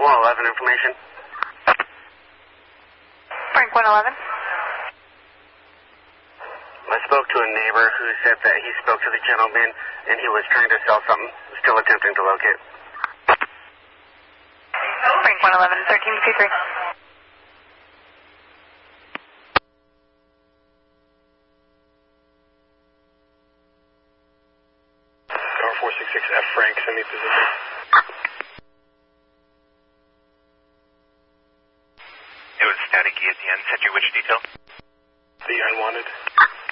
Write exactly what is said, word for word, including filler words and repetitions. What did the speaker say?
one eleven information. Frank one eleven. I spoke to a neighbor who said that he spoke to the gentleman and he was trying to sell something. Still attempting to locate. Frank one eleven, thirteen two three. Tower four six six F Frank, send me position. It was staticky at the end. Sent you which detail? The unwanted.